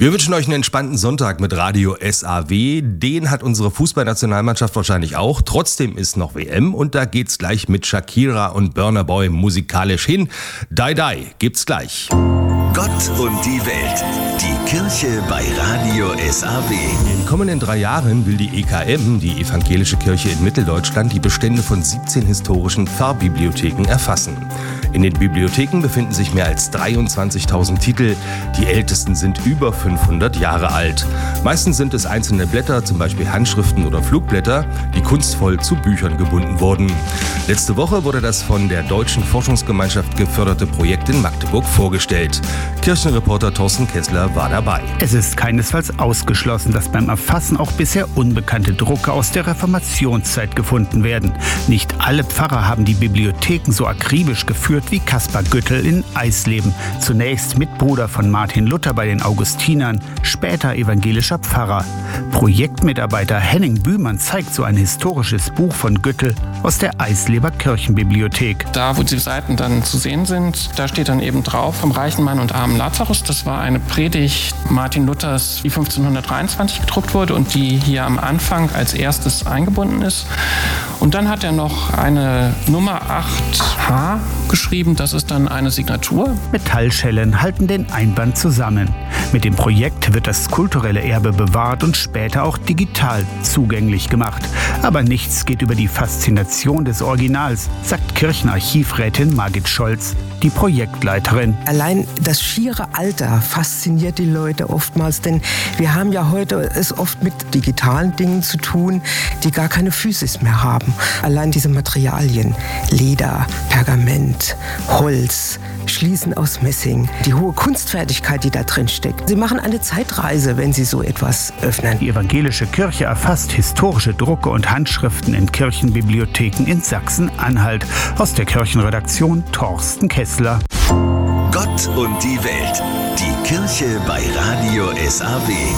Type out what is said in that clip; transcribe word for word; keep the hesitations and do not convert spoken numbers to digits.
Wir wünschen euch einen entspannten Sonntag mit Radio S A W. Den hat unsere Fußballnationalmannschaft wahrscheinlich auch. Trotzdem ist noch W M und da geht's gleich mit Shakira und Burna Boy musikalisch hin. Die Die gibt's gleich. Gott und die Welt. Die Kirche bei Radio S A W. In den kommenden drei Jahren will die E K M, die Evangelische Kirche in Mitteldeutschland, die Bestände von siebzehn historischen Pfarrbibliotheken erfassen. In den Bibliotheken befinden sich mehr als dreiundzwanzigtausend Titel. Die ältesten sind über fünfhundert Jahre alt. Meistens sind es einzelne Blätter, zum Beispiel Handschriften oder Flugblätter, die kunstvoll zu Büchern gebunden wurden. Letzte Woche wurde das von der Deutschen Forschungsgemeinschaft geförderte Projekt in Magdeburg vorgestellt. Kirchenreporter Thorsten Kessler war dabei. Es ist keinesfalls ausgeschlossen, dass beim Erfassen auch bisher unbekannte Drucke aus der Reformationszeit gefunden werden. Nicht alle Pfarrer haben die Bibliotheken so akribisch geführt wie Caspar Güttl in Eisleben. Zunächst Mitbruder von Martin Luther bei den Augustinern, später evangelischer Pfarrer. Projektmitarbeiter Henning Bühmann zeigt so ein historisches Buch von Güttl aus der Eisleber Kirchenbibliothek. Da, wo die Seiten dann zu sehen sind, da steht dann eben drauf vom reichen Mann und armen Lazarus. Das war eine Predigt Martin Luthers, die fünfzehnhundertdreiundzwanzig gedruckt wurde und die hier am Anfang als erstes eingebunden ist. Und dann hat er noch eine Nummer acht H geschrieben. Das ist dann eine Signatur. Metallschellen halten den Einband zusammen. Mit dem Projekt wird das kulturelle Erbe bewahrt und später auch digital zugänglich gemacht. Aber nichts geht über die Faszination des Originals, sagt Kirchenarchivrätin Margit Scholz, die Projektleiterin. Allein das schiere Alter fasziniert die Leute oftmals, denn wir haben ja heute es oft mit digitalen Dingen zu tun, die gar keine Physis mehr haben. Allein diese Materialien, Leder, Pergament, Holz, Schließen aus Messing, die hohe Kunstfertigkeit, die da drin steckt. Sie machen eine Zeitreise, wenn Sie so etwas öffnen. Die evangelische Kirche erfasst historische Drucke und Handschriften in Kirchenbibliotheken in Sachsen-Anhalt. Aus der Kirchenredaktion Thorsten Kessler. Gott und die Welt. Die Kirche bei Radio S A W.